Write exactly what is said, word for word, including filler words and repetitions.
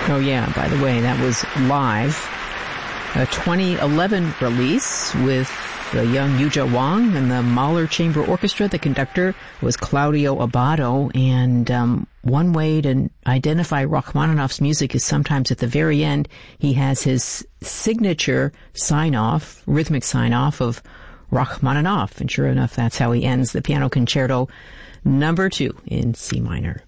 Oh, yeah. By the way, that was live. A twenty eleven release with the young Yuja Wang and the Mahler Chamber Orchestra. The conductor was Claudio Abbado. And um, one way to identify Rachmaninoff's music is sometimes at the very end, he has his signature sign-off, rhythmic sign-off of Rachmaninoff. And sure enough, that's how he ends the Piano Concerto number two in C minor.